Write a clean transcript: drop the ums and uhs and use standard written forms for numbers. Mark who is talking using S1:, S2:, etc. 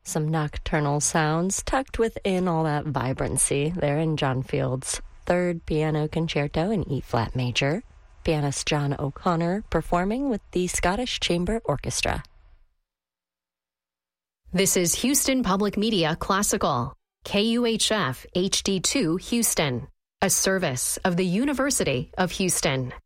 S1: Some nocturnal sounds tucked within all that vibrancy there in John Field's Third Piano Concerto in E-flat major. Pianist John O'Connor performing with the Scottish Chamber Orchestra.
S2: This is Houston Public Media Classical, KUHF HD2 Houston, a service of the University of Houston.